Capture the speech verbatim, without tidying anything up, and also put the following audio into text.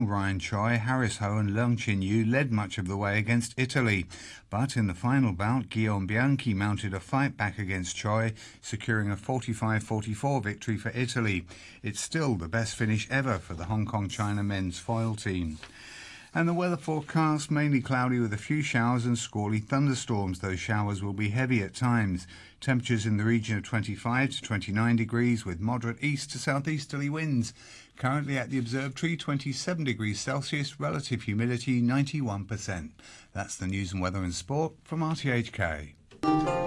Ryan Choi, Harris Ho and Leung Chin Yu led much of the way against Italy, but in the final bout Guillaume Bianchi mounted a fight back against Choi, securing a forty-five forty-four victory for Italy. It's still the best finish ever for the Hong Kong-China men's foil team. And the weather forecast, mainly cloudy with a few showers and squally thunderstorms. Those showers will be heavy at times. Temperatures in the region of twenty-five to twenty-nine degrees with moderate east to southeasterly winds. Currently at the observatory, twenty-seven degrees Celsius, relative humidity ninety-one percent. That's the news and weather and sport from R T H K.